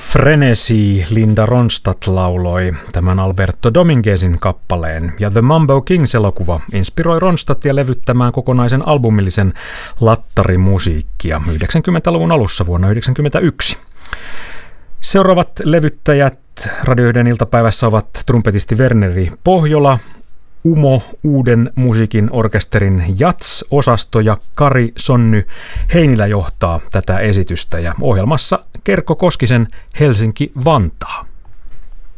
Frenesi Linda Ronstadt lauloi tämän Alberto Dominguezin kappaleen, ja The Mambo Kings-elokuva inspiroi Ronstadtia levyttämään kokonaisen albumillisen lattarimusiikkia 90-luvun alussa vuonna 1991. Seuraavat levyttäjät Radioiden iltapäivässä ovat trumpetisti Verneri Pohjola, Umo Uuden musiikin orkesterin Jats-osasto ja Kari Sonny Heinilä johtaa tätä esitystä ja ohjelmassa Kerkko Koskisen Helsinki-Vantaa.